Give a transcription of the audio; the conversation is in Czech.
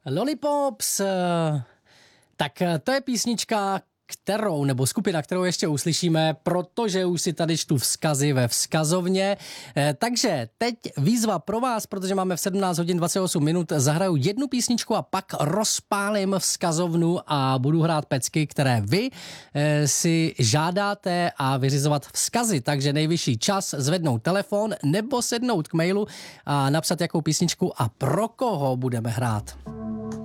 Lollipops, tak to je písnička, nebo skupina, kterou ještě uslyšíme, protože už si tady čtu vzkazy ve vzkazovně. Takže teď výzva pro vás, protože máme v 17 hodin 28 minut, zahraju jednu písničku a pak rozpálím vzkazovnu a budu hrát pecky, které vy si žádáte a vyřizovat vzkazy. Takže nejvyšší čas zvednout telefon nebo sednout k mailu a napsat jakou písničku a pro koho budeme hrát.